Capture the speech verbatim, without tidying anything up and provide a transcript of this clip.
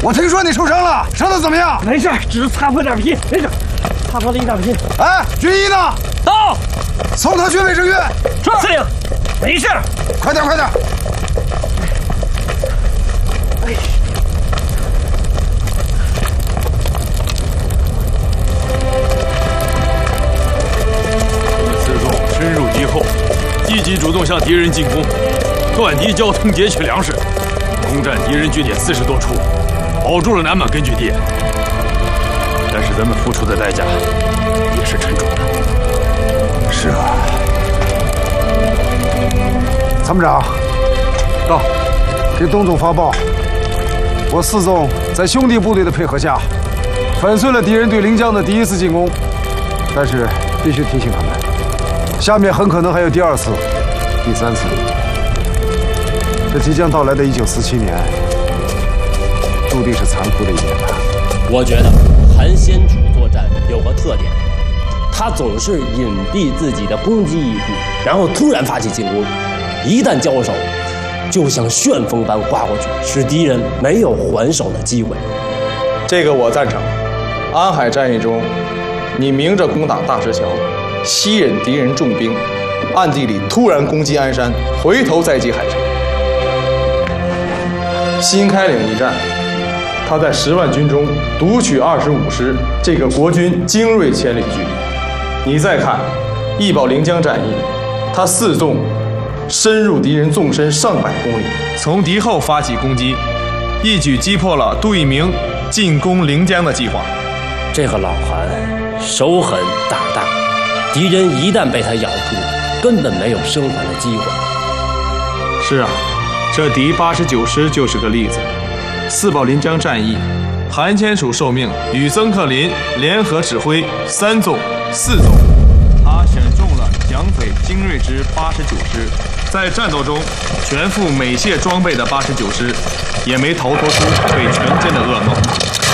我听说你受伤了，伤得怎么样？ 没事，只是擦破点皮，没事，擦破了一点皮。 哎，军医呢？ 到， 送他去卫生院。 是，司令，没事。 快点，快点。哎。 我们四纵深入敌后，积极主动向敌人进攻，断敌交通，截取粮食，攻占敌人据点四十多处。 保住了南满根据地，但是咱们付出的代价也是沉重的。 是啊，参谋长，到，给董总发报。我四纵在兄弟部队的配合下，粉碎了敌人对临江的第一次进攻，但是必须提醒他们，下面很可能还有第二次、第三次。这即将到来的一九四七年。 注定是残酷的一年呐。 我觉得韩先楚作战有个特点，他总是隐蔽自己的攻击一步，然后突然发起进攻。一旦交手，就像旋风般刮过去，使敌人没有还手的机会。 这个我赞成。安海战役中，你明着攻打大石桥，吸引敌人重兵，暗地里突然攻击鞍山，回头再击海城。新开岭一战。 他在十万军中独取二十五师，这个国军精锐千里距离。你再看义保临江战役，他四纵深入敌人纵深上百公里，从敌后发起攻击，一举击破了杜聿明进攻临江的计划。 这个老韩手狠胆大，敌人一旦被他咬住，根本没有生还的机会。 是啊，这敌八十九师就是个例子。 四保临江战役，韩先楚受命与曾克林联合指挥三纵、四纵，他选中了蒋匪精锐之八十九师，在战斗中全副美械装备的八十九师，也没逃脱出被全歼的噩梦。